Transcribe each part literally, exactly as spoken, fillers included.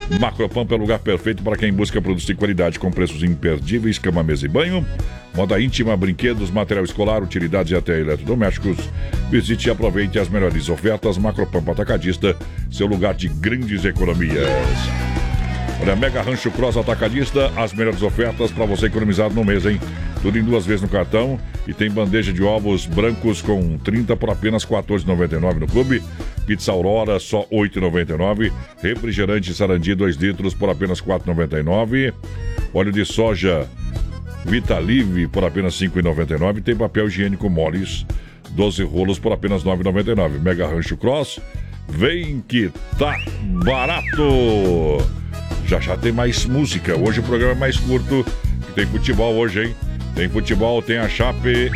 Macropampa é o lugar perfeito para quem busca produtos de qualidade com preços imperdíveis, cama, mesa e banho, moda íntima, brinquedos, material escolar, utilidades e até eletrodomésticos. Visite e aproveite as melhores ofertas. Macropampa Atacadista, seu lugar de grandes economias. Olha, Mega Rancho Cross Atacadista, as melhores ofertas para você economizar no mês, hein? Tudo em duas vezes no cartão. E tem bandeja de ovos brancos com trinta por apenas quatorze reais e noventa e nove centavos no clube. Pizza Aurora só oito reais e noventa e nove centavos. Refrigerante Sarandi dois litros por apenas quatro reais e noventa e nove centavos. Óleo de soja Vitalive por apenas cinco reais e noventa e nove centavos. Tem papel higiênico Moles doze rolos por apenas nove reais e noventa e nove centavos. Mega Rancho Cross, vem que tá barato! Já já tem mais música. Hoje o programa é mais curto. Tem futebol hoje, hein? Tem futebol, tem a Chape.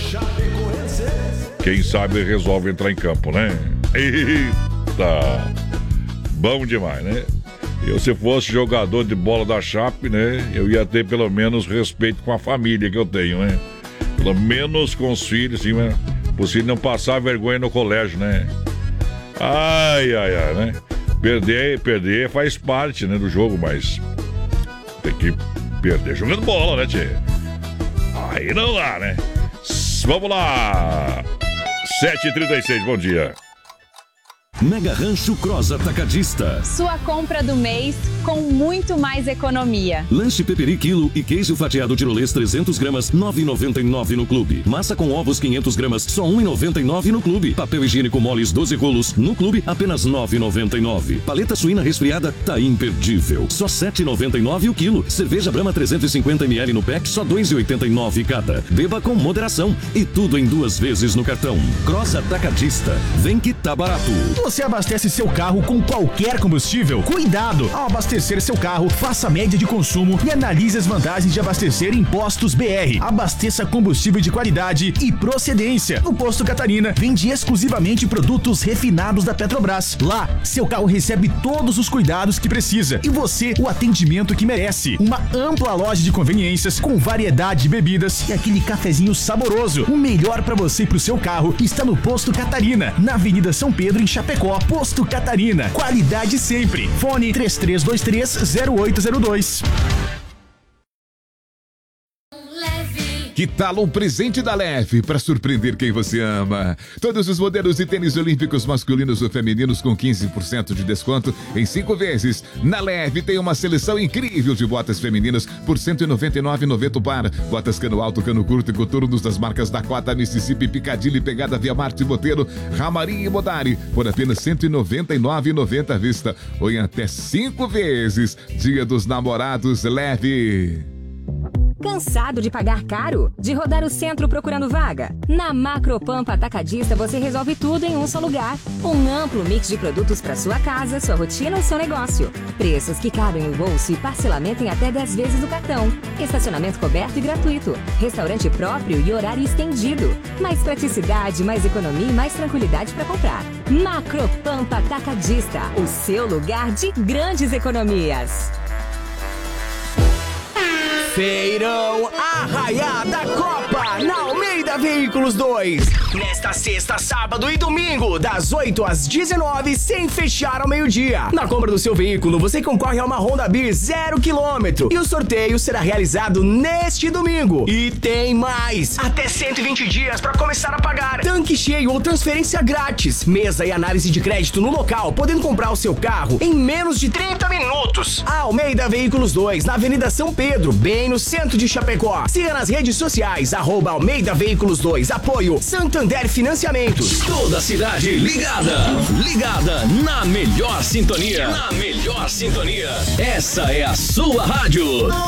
Quem sabe resolve entrar em campo, né? Eita! Bom demais, né? Eu, se fosse jogador de bola da Chape, né? Eu ia ter pelo menos respeito com a família que eu tenho, né? Pelo menos com os filhos, assim, né? Possível não passar vergonha no colégio, né? Ai, ai, ai, né? Perder, perder faz parte, né, do jogo, mas tem que perder jogando bola, né, tchê? Aí não dá, né? Vamos lá! sete e trinta e seis, bom dia. Mega Rancho Cross Atacadista. Sua compra do mês com muito mais economia. Lanche peperi quilo e queijo fatiado tirolês trezentas gramas, nove reais e noventa e nove centavos no clube. Massa com ovos quinhentas gramas, só um real e noventa e nove centavos no clube. Papel higiênico Moles doze rolos, no clube apenas nove reais e noventa e nove centavos. Paleta suína resfriada tá imperdível, só sete reais e noventa e nove centavos o quilo. Cerveja Brahma trezentos e cinquenta mililitros no pack, só dois reais e oitenta e nove centavos cada. Beba com moderação e tudo em duas vezes no cartão. Cross Atacadista, vem que tá barato. Você abastece seu carro com qualquer combustível? Cuidado! Ao abastecer seu carro, faça a média de consumo e analise as vantagens de abastecer em Postos B R. Abasteça combustível de qualidade e procedência. O Posto Catarina vende exclusivamente produtos refinados da Petrobras. Lá, seu carro recebe todos os cuidados que precisa e você o atendimento que merece. Uma ampla loja de conveniências com variedade de bebidas e aquele cafezinho saboroso. O melhor para você e pro seu carro está no Posto Catarina, na Avenida São Pedro, em Chapecó. Posto Catarina, qualidade sempre. Fone três três dois três zero oito zero dois. Que tal um presente da Leve para surpreender quem você ama? Todos os modelos de tênis olímpicos masculinos ou femininos com quinze por cento de desconto em cinco vezes. Na Leve tem uma seleção incrível de botas femininas por cento e noventa e nove reais e noventa centavos o par. Botas cano alto, cano curto e coturnos das marcas Dakota, Mississippi, Piccadilly, Pegada, Via Marte, Botelho, Ramarim e Modari por apenas cento e noventa e nove reais e noventa centavos à vista ou em até cinco vezes. Dia dos Namorados Leve. Cansado de pagar caro? De rodar o centro procurando vaga? Na Macropampa Atacadista você resolve tudo em um só lugar. Um amplo mix de produtos para sua casa, sua rotina ou seu negócio. Preços que cabem no bolso e parcelamento em até dez vezes no cartão. Estacionamento coberto e gratuito. Restaurante próprio e horário estendido. Mais praticidade, mais economia e mais tranquilidade para comprar. Macropampa Atacadista, o seu lugar de grandes economias. Feirão Arraiá da Copa na Almeida Veículos dois. Nesta sexta, sábado e domingo, das oito às dezenove, sem fechar ao meio-dia. Na compra do seu veículo, você concorre a uma Honda Beat zero quilômetro. E o sorteio será realizado neste domingo. E tem mais! Até cento e vinte dias para começar a pagar. Tanque cheio ou transferência grátis. Mesa e análise de crédito no local, podendo comprar o seu carro em menos de trinta minutos. Almeida Veículos dois, na Avenida São Pedro, bem no centro de Chapecó. Siga nas redes sociais, arroba Almeida Veículos dois, apoio Santander Financiamentos. Toda a cidade ligada, ligada na melhor sintonia. Na melhor sintonia. Essa é a sua rádio.